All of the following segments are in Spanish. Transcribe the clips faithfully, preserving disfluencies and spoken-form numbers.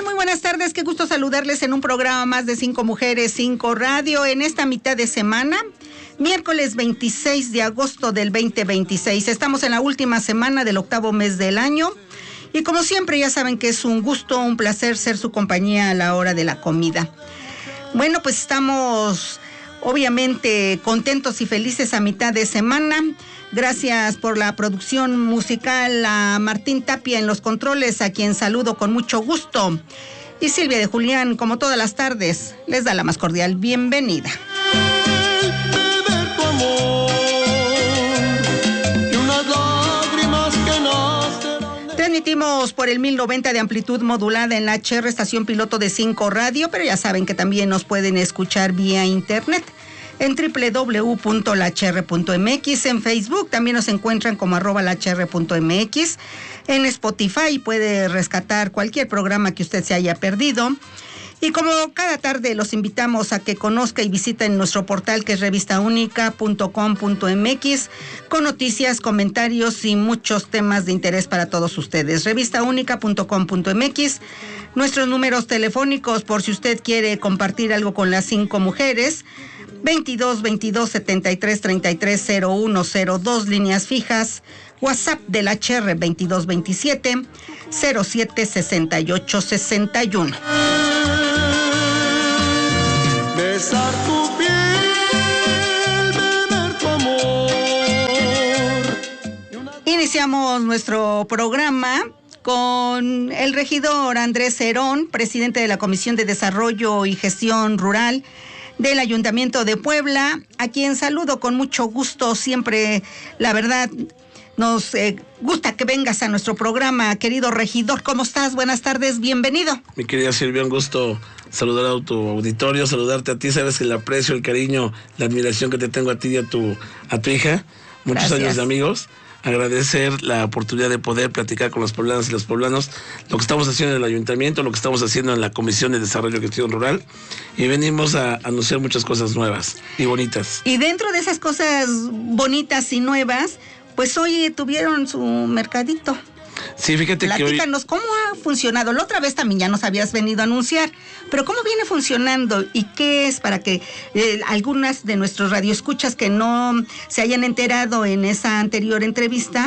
tal? Muy buenas tardes, qué gusto saludarles en un programa más de Cinco Mujeres, Cinco Radio en esta mitad de semana, miércoles veintiséis de agosto del veinte veintiséis. Estamos en la última semana del octavo mes del año y como siempre ya saben que es un gusto, un placer ser su compañía a la hora de la comida. Bueno, pues estamos obviamente contentos y felices a mitad de semana. Gracias por la producción musical a Martín Tapia en los controles, a quien saludo con mucho gusto. Y Silvia de Julián, como todas las tardes, les da la más cordial bienvenida. Transmitimos por el mil noventa de amplitud modulada en la H R, estación piloto de Cinco Radio, pero ya saben que también nos pueden escuchar vía internet en doble u doble u doble u punto la h r punto m x. En Facebook también nos encuentran como arroba la h r punto m x. En Spotify puede rescatar cualquier programa que usted se haya perdido. Y como cada tarde los invitamos a que conozca y visiten nuestro portal, que es revista única punto com punto m x, con noticias, comentarios y muchos temas de interés para todos ustedes. revista única punto com punto m x. Nuestros números telefónicos por si usted quiere compartir algo con las cinco mujeres: veintidós, veintidós, setenta y tres, treinta y tres, cero uno cero dos, líneas fijas. WhatsApp del H R veintidós veintisiete, cero siete sesenta y ocho sesenta y uno. Besar tu piel, beber tu amor. Iniciamos nuestro programa con el regidor Andrés Herón, presidente de la Comisión de Desarrollo y Gestión Rural del Ayuntamiento de Puebla, a quien saludo con mucho gusto. Siempre, la verdad, nos eh, gusta que vengas a nuestro programa, querido regidor. ¿Cómo estás? Buenas tardes, bienvenido. Mi querida Silvia, un gusto saludar a tu auditorio, saludarte a ti. Sabes el aprecio, el cariño, la admiración que te tengo a ti y a tu, a tu hija. Muchos Gracias. Años de amigos. Agradecer la oportunidad de poder platicar con los poblanos y los poblanos lo que estamos haciendo en el ayuntamiento, lo que estamos haciendo en la Comisión de Desarrollo y Gestión Rural, y venimos a anunciar muchas cosas nuevas y bonitas. Y dentro de esas cosas bonitas y nuevas, pues hoy tuvieron su mercadito. Sí, fíjate que hoy... Platícanos, ¿cómo ha funcionado? La otra vez también ya nos habías venido a anunciar, pero ¿cómo viene funcionando y qué es para que eh, algunas de nuestros radioescuchas que no se hayan enterado en esa anterior entrevista,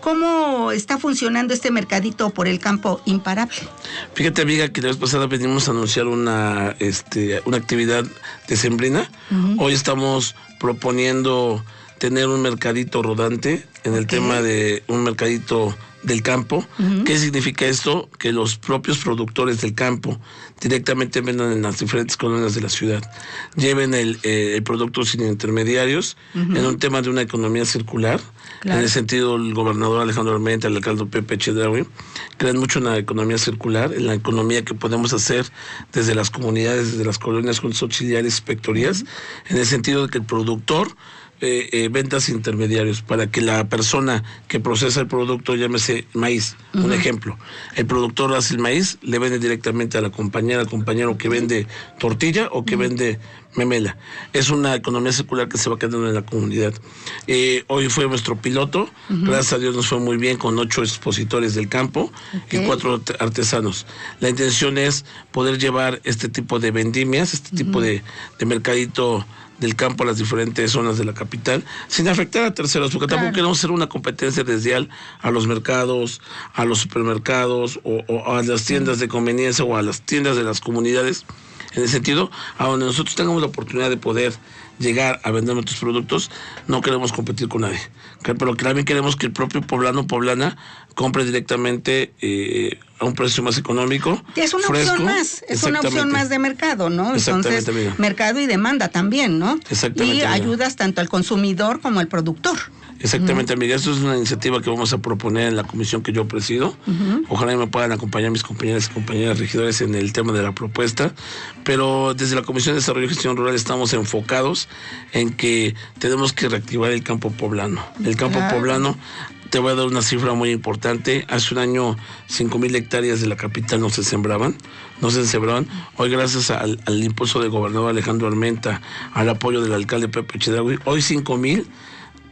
cómo está funcionando este mercadito por el campo imparable? Fíjate, amiga, que la vez pasada venimos a anunciar una, este, una actividad decembrina. Uh-huh. Hoy estamos proponiendo tener un mercadito rodante en el okay. tema de un mercadito del campo. Uh-huh. ¿Qué significa esto? Que los propios productores del campo directamente vendan en las diferentes colonias de la ciudad, lleven el, eh, el producto sin intermediarios, uh-huh. en un tema de una economía circular. Claro. En el sentido, el gobernador Alejandro Armenta, el alcalde Pepe Chedraui, creen mucho en la economía circular, en la economía que podemos hacer desde las comunidades, desde las colonias, juntos auxiliares, inspectorías, uh-huh. en el sentido de que el productor Eh, eh, ventas intermediarios, para que la persona que procesa el producto, llámese maíz, uh-huh. un ejemplo, el productor hace el maíz, le vende directamente a la compañera, al compañero que vende tortilla o que uh-huh. vende memela. Es una economía circular que se va quedando en la comunidad. Eh, hoy fue nuestro piloto, uh-huh. gracias a Dios nos fue muy bien, con ocho expositores del campo okay. y cuatro artesanos. La intención es poder llevar este tipo de vendimias, este uh-huh. tipo de, de mercadito del campo a las diferentes zonas de la capital, sin afectar a terceros, porque claro. tampoco queremos hacer una competencia desleal a los mercados, a los supermercados o, o a las tiendas sí. de conveniencia o a las tiendas de las comunidades, en el sentido a donde nosotros tengamos la oportunidad de poder llegar a vender nuestros productos. No queremos competir con nadie, pero también queremos que el propio poblano o poblana compre directamente eh, a un precio más económico. Es una fresco. opción más, es una opción más de mercado, ¿no? Entonces, amiga. Mercado y demanda también, ¿no? Exactamente. Y amiga. Ayudas tanto al consumidor como al productor. Exactamente, uh-huh. amiga. Esto es una iniciativa que vamos a proponer en la comisión que yo presido. Uh-huh. Ojalá me puedan acompañar mis compañeras y compañeras regidores en el tema de la propuesta. Pero desde la Comisión de Desarrollo y Gestión Rural estamos enfocados en que tenemos que reactivar el campo poblano. El campo claro. poblano, te voy a dar una cifra muy importante. Hace un año, cinco mil hectáreas de la capital no se sembraban, no se sembraban. Hoy, gracias al, al impulso del gobernador Alejandro Armenta, al apoyo del alcalde Pepe Chedraui, hoy cinco mil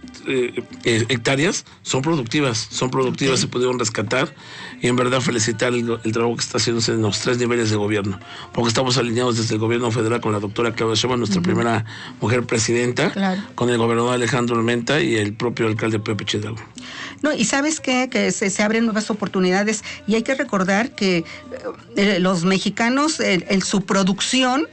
eh, eh, hectáreas son productivas, son productivas, okay. Se pudieron rescatar, y en verdad felicitar el, el trabajo que está haciéndose en los tres niveles de gobierno, porque estamos alineados desde el gobierno federal con la doctora Claudia Sheinbaum, nuestra uh-huh. primera mujer presidenta, claro. con el gobernador Alejandro Armenta y el propio alcalde Pepe Chedraui. No, y ¿sabes qué? Que se, se abren nuevas oportunidades, y hay que recordar que eh, los mexicanos, en, en su producción,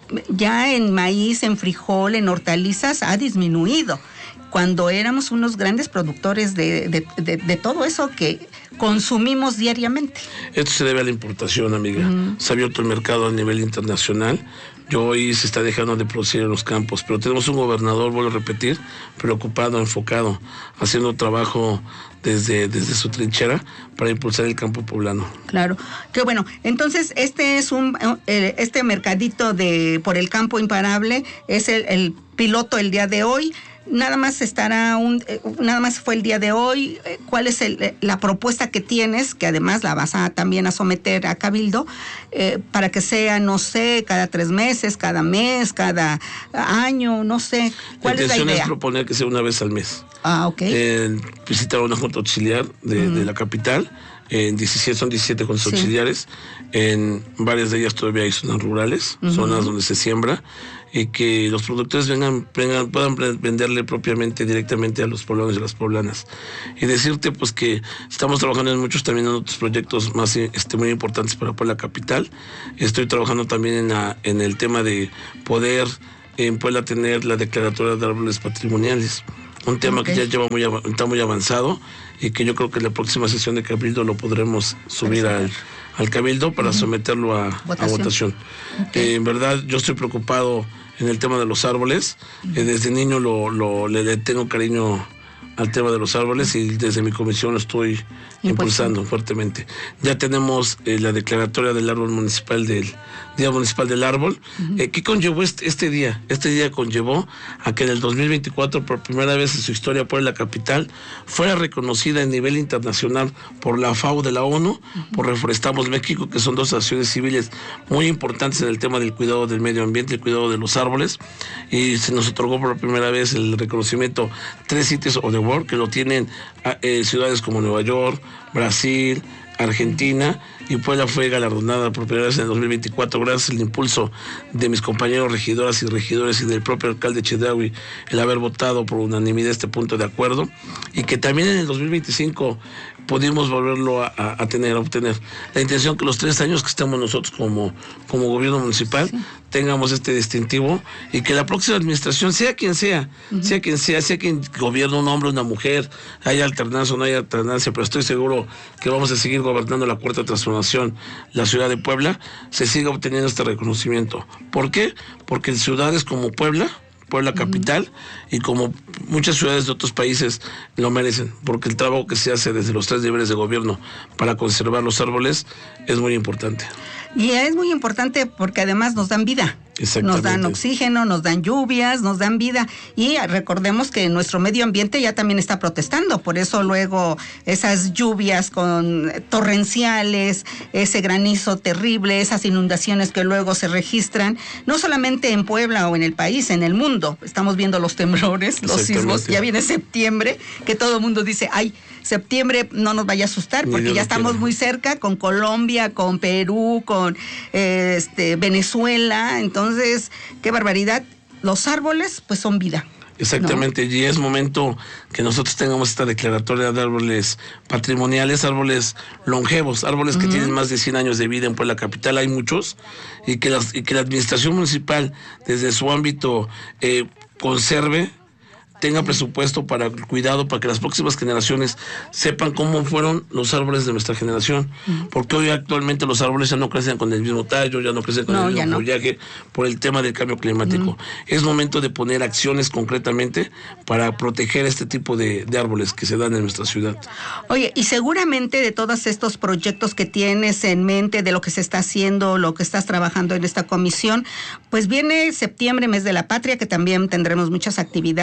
ya en maíz, en frijol, en hortalizas, ha disminuido, cuando éramos unos grandes productores de, de, de, de todo eso que consumimos diariamente. Esto se debe a la importación, amiga. Uh-huh. Se ha abierto el mercado a nivel internacional. Yo hoy se está dejando de producir en los campos, pero tenemos un gobernador, vuelvo a repetir, preocupado, enfocado, haciendo trabajo desde, desde su trinchera para impulsar el campo poblano. Claro, qué bueno. Entonces, este es un este mercadito de por el campo imparable, es el, el piloto el día de hoy. Nada más estará un, nada más fue el día de hoy. ¿Cuál es el, la propuesta que tienes, que además la vas a también a someter a Cabildo, eh, para que sea, no sé, cada tres meses, cada mes, cada año, no sé? ¿Cuál la es la idea? La intención es proponer que sea una vez al mes. Ah, ok. Eh, visitar una junta auxiliar de, uh-huh. de la capital. En diecisiete, son diecisiete juntas sí. auxiliares. En varias de ellas todavía hay zonas rurales, uh-huh. zonas donde se siembra, y que los productores vengan, vengan, puedan venderle propiamente directamente a los poblanos y a las poblanas. Y decirte pues que estamos trabajando en muchos también en otros proyectos más este, muy importantes para Puebla Capital. Estoy trabajando también en, la, en el tema de poder en Puebla tener la declaratoria de árboles patrimoniales. Un tema okay. que ya lleva muy, está muy avanzado, y que yo creo que en la próxima sesión de Cabildo lo podremos subir al, al Cabildo para uh-huh. someterlo a votación. A votación. Okay. Eh, en verdad, yo estoy preocupado en el tema de los árboles. Uh-huh. Eh, desde niño lo, lo, le tengo cariño al tema de los árboles, y desde mi comisión lo estoy impulsando fuertemente. Ya tenemos eh, la declaratoria del árbol municipal, del Día Municipal del Árbol. Uh-huh. Eh, ¿Qué conllevó este, este día? Este día conllevó a que en el dos mil veinticuatro, por primera vez en su historia, Puebla Capital fuera reconocida a nivel internacional por la FAO de la ONU, uh-huh. por Reforestamos México, que son dos acciones civiles muy importantes en el tema del cuidado del medio ambiente, el cuidado de los árboles, y se nos otorgó por primera vez el reconocimiento tres sitios of the world, que lo tienen eh, ciudades como Nueva York, Brasil, Argentina, y Puebla fue galardonada por primera vez en el dos mil veinticuatro gracias al impulso de mis compañeros regidoras y regidores y del propio alcalde Chedraui, el haber votado por unanimidad este punto de acuerdo, y que también en el dos mil veinticinco pudimos volverlo a, a, a tener, a obtener. La intención que los tres años que estamos nosotros como, como gobierno municipal sí. tengamos este distintivo, y que la próxima administración, sea quien sea, uh-huh. sea quien sea, sea quien gobierne, un hombre, una mujer, haya alternancia o no haya alternancia, pero estoy seguro que vamos a seguir gobernando la cuarta transformación, la ciudad de Puebla, se siga obteniendo este reconocimiento. ¿Por qué? Porque en ciudades como Puebla, Puebla Capital, uh-huh. y como muchas ciudades de otros países lo merecen, porque el trabajo que se hace desde los tres niveles de gobierno para conservar los árboles es muy importante. Y es muy importante porque además nos dan vida. Nos dan oxígeno, nos dan lluvias, nos dan vida, y recordemos que nuestro medio ambiente ya también está protestando, por eso luego esas lluvias con torrenciales, ese granizo terrible, esas inundaciones que luego se registran, no solamente en Puebla o en el país, en el mundo. Estamos viendo los temblores, los sismos, ya viene septiembre, que todo el mundo dice, ay, septiembre no nos vaya a asustar, porque ya estamos quiera. muy cerca con Colombia, con Perú, con eh, este, Venezuela. Entonces, qué barbaridad. Los árboles, pues, son vida. Exactamente, ¿no? Y es momento que nosotros tengamos esta declaratoria de árboles patrimoniales, árboles longevos, árboles que uh-huh. tienen más de cien años de vida en Puebla Capital, hay muchos, y que, las, y que la administración municipal, desde su ámbito, eh, conserve, tenga presupuesto para el cuidado, para que las próximas generaciones sepan cómo fueron los árboles de nuestra generación, uh-huh. porque hoy actualmente los árboles ya no crecen con el mismo tallo, ya no crecen con no, el mismo follaje, no. por el tema del cambio climático. Uh-huh. Es momento de poner acciones concretamente para proteger este tipo de, de árboles que se dan en nuestra ciudad. Oye, y seguramente de todos estos proyectos que tienes en mente, de lo que se está haciendo, lo que estás trabajando en esta comisión, pues viene septiembre, mes de la patria, que también tendremos muchas actividades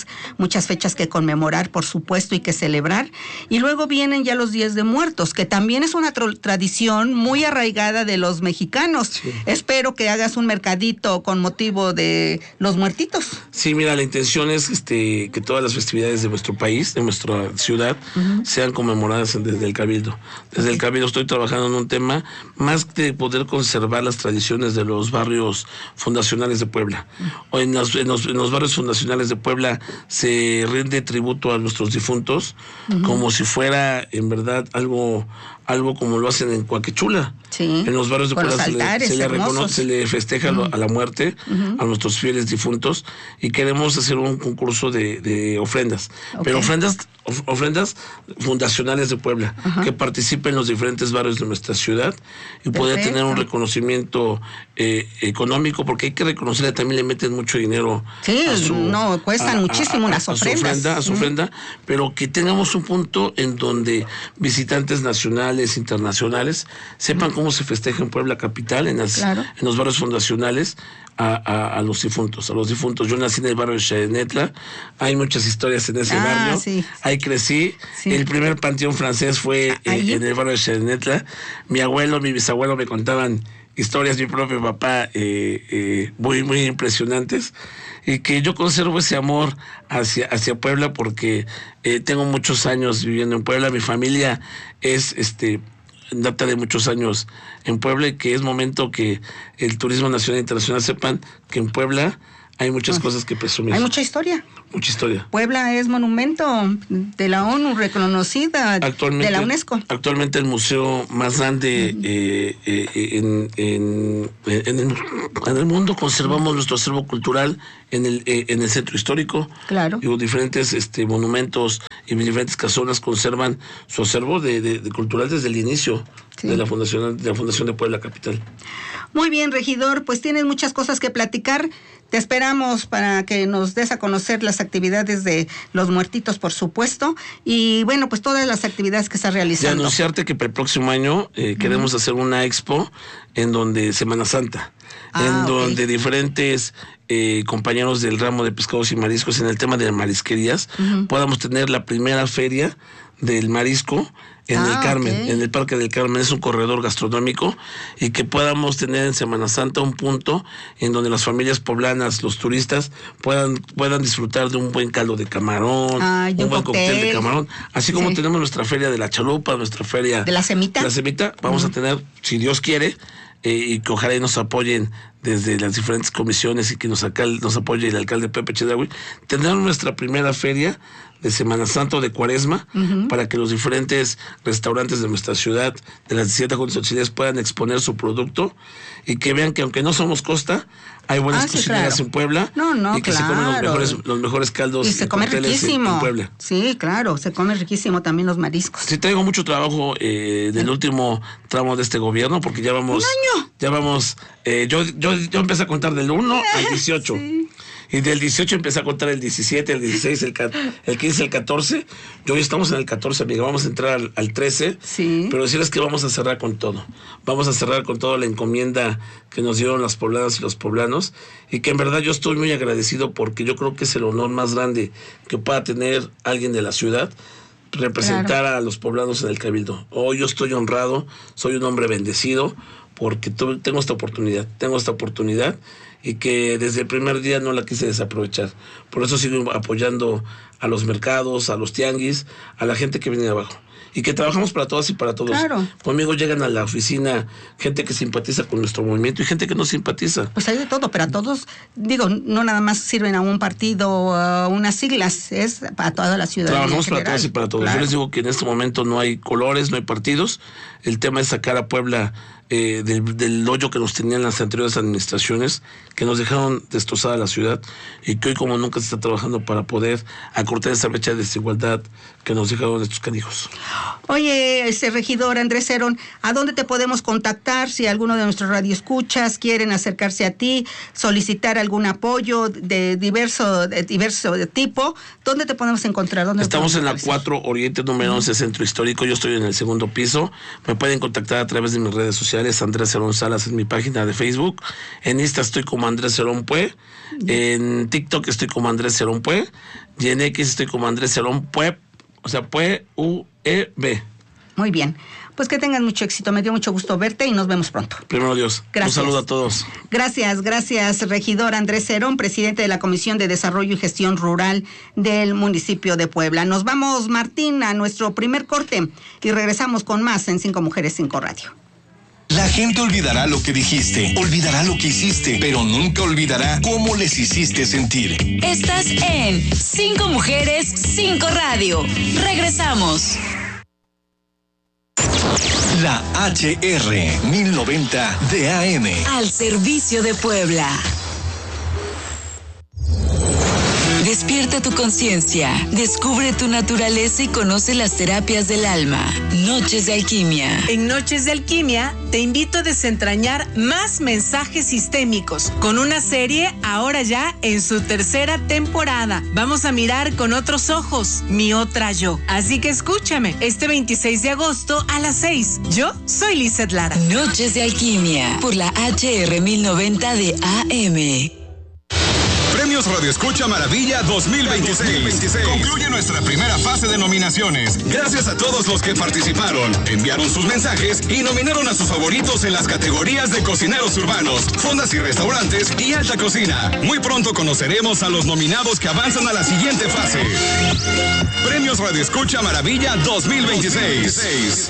muchas, muchas fechas que conmemorar, por supuesto, y que celebrar. Y luego vienen ya los días de muertos, que también es una tra- tradición muy arraigada de los mexicanos. Sí. Espero que hagas un mercadito con motivo de los muertitos. Sí, mira, la intención es este que todas las festividades de nuestro país, de nuestra ciudad, uh-huh. sean conmemoradas desde el Cabildo. Desde okay. el Cabildo estoy trabajando en un tema más de poder conservar las tradiciones de los barrios fundacionales de Puebla. Uh-huh. En los, en, los, en los barrios fundacionales de Puebla se rinde tributo a nuestros difuntos, uh-huh. como si fuera en verdad algo algo como lo hacen en Coaquechula. Sí, en los barrios de Puebla se, altares, le, se le reconoce, se le festeja uh-huh. a la muerte uh-huh. a nuestros fieles difuntos, y queremos hacer un concurso de, de ofrendas, okay. pero ofrendas of, ofrendas fundacionales de Puebla, uh-huh. que participen en los diferentes barrios de nuestra ciudad y Perfecto. Poder tener un reconocimiento eh, económico, porque hay que reconocerle, también le meten mucho dinero. Sí, a su, no, cuestan a, muchísimo a, las ofrendas. A su ofrenda, a su uh-huh. ofrenda, pero que tengamos un punto en donde visitantes nacionales, internacionales, sepan cómo se festeja en Puebla capital, en, las, claro. en los barrios fundacionales, a, a, a los difuntos, a los difuntos. Yo nací en el barrio de Xarenetla, hay muchas historias en ese ah, barrio, sí. ahí crecí, sí. el primer panteón francés fue eh, en el barrio de Xarenetla, mi abuelo, mi bisabuelo me contaban historias, mi propio papá, eh, eh, muy, muy impresionantes, y que yo conservo ese amor hacia, hacia Puebla, porque eh, tengo muchos años viviendo en Puebla, mi familia es, este, data de muchos años en Puebla, y que es momento que el turismo nacional e internacional sepan que en Puebla hay muchas cosas que presumir. Hay mucha historia. Mucha historia. Puebla es monumento de la ONU, reconocida, actualmente, de la UNESCO. Actualmente el museo más grande uh-huh. eh, eh, en, en, en, el, en el mundo. Conservamos uh-huh. nuestro acervo cultural en el eh, en el centro histórico. Claro. Y diferentes este, monumentos y diferentes casonas conservan su acervo de, de, de cultural desde el inicio sí. de la fundación de la Fundación de Puebla Capital. Muy bien, regidor, pues tienes muchas cosas que platicar. Te esperamos para que nos des a conocer las actividades de los muertitos, por supuesto, y bueno, pues todas las actividades que estás realizando. Y anunciarte que para el próximo año eh, uh-huh. queremos hacer una expo en donde Semana Santa, ah, en okay. donde diferentes eh, compañeros del ramo de pescados y mariscos en el tema de marisquerías uh-huh. podamos tener la primera feria del marisco en ah, el Carmen, okay. en el Parque del Carmen. Es un corredor gastronómico, y que podamos tener en Semana Santa un punto en donde las familias poblanas, los turistas, puedan puedan disfrutar de un buen caldo de camarón, ah, un, un buen cóctel. cóctel de camarón, así como sí. tenemos nuestra feria de la chalupa, nuestra feria de la semita, de la semita vamos uh-huh. a tener, si Dios quiere, eh, y que ojalá nos apoyen desde las diferentes comisiones, y que nos, acal, nos apoye el alcalde Pepe Chedraui, tendrán nuestra primera feria de Semana Santa o de Cuaresma, uh-huh. para que los diferentes restaurantes de nuestra ciudad, de las diecisiete concesionarias, puedan exponer su producto, y que vean que aunque no somos costa, hay buenas ah, sí, cocineras claro. en Puebla, no, no, y que claro. se comen los mejores, los mejores caldos y se come riquísimo. En, en Puebla. Sí, claro, se come riquísimo también los mariscos. Sí, traigo mucho trabajo eh, del último tramo de este gobierno, porque ya vamos, un año. ya vamos, eh, yo, yo, yo empecé a contar del uno al dieciocho. Sí. Y del dieciocho empecé a contar el diecisiete, el dieciséis, el, el quince, el catorce. Yo hoy estamos en el catorce, amiga. Vamos a entrar al, al trece. Sí. Pero decirles que vamos a cerrar con todo. Vamos a cerrar con toda la encomienda que nos dieron las poblanas y los poblanos. Y que en verdad yo estoy muy agradecido, porque yo creo que es el honor más grande que pueda tener alguien de la ciudad, representar claro. a los poblanos en el Cabildo. Hoy yo estoy honrado, soy un hombre bendecido, porque tengo esta oportunidad, tengo esta oportunidad. Y que desde el primer día no la quise desaprovechar. Por eso sigo apoyando a los mercados, a los tianguis, a la gente que viene de abajo. Y que trabajamos para todas y para todos. Claro. Conmigo llegan a la oficina gente que simpatiza con nuestro movimiento y gente que no simpatiza. Pues hay de todo, pero a todos, digo, no nada más sirven a un partido o a unas siglas, es para toda la ciudadanía. Trabajamos para todas y para todos. Claro. Yo les digo que en este momento no hay colores, no hay partidos. El tema es sacar a Puebla eh, del, del hoyo que nos tenían las anteriores administraciones, que nos dejaron destrozada la ciudad, y que hoy como nunca se está trabajando para poder acortar esa brecha de desigualdad que nos dejaron estos canijos. Oye, ese regidor Andrés Cerón, ¿a dónde te podemos contactar si alguno de nuestros radioescuchas quieren acercarse a ti, solicitar algún apoyo de diverso, de diverso tipo? ¿Dónde te podemos encontrar? ¿Dónde Estamos en la aparecer? cuatro Oriente número once, Centro Histórico. Yo estoy en el segundo piso. Me pueden contactar a través de mis redes sociales. Andrés Cerón Salas en mi página de Facebook. En Insta estoy como Andrés Cerón Pue. En TikTok estoy como Andrés Cerón Pue. Y en X estoy como Andrés Cerón Pue. O sea, Pue U E B. Muy bien. Pues que tengan mucho éxito. Me dio mucho gusto verte y nos vemos pronto. Primero Dios. Gracias. Un saludo a todos. Gracias, gracias, regidor Andrés Cerón, presidente de la Comisión de Desarrollo y Gestión Rural del municipio de Puebla. Nos vamos, Martín, a nuestro primer corte y regresamos con más en Cinco Mujeres, Cinco Radio. La gente olvidará lo que dijiste, olvidará lo que hiciste, pero nunca olvidará cómo les hiciste sentir. Estás en Cinco Mujeres, Cinco Radio. Regresamos. La H R mil noventa de A M. Al servicio de Puebla. Despierta tu conciencia, descubre tu naturaleza y conoce las terapias del alma. Noches de Alquimia. En Noches de Alquimia te invito a desentrañar más mensajes sistémicos con una serie ahora ya en su tercera temporada. Vamos a mirar con otros ojos, mi otra yo. Así que escúchame, este veintiséis de agosto a las seis. Yo soy Lizeth Lara. Noches de Alquimia por la H R mil noventa de A M. Premios Radio Escucha Maravilla dos mil veintiséis. Concluye nuestra primera fase de nominaciones. Gracias a todos los que participaron, enviaron sus mensajes y nominaron a sus favoritos en las categorías de cocineros urbanos, fondas y restaurantes y alta cocina. Muy pronto conoceremos a los nominados que avanzan a la siguiente fase. Premios Radio Escucha Maravilla dos mil veintiséis.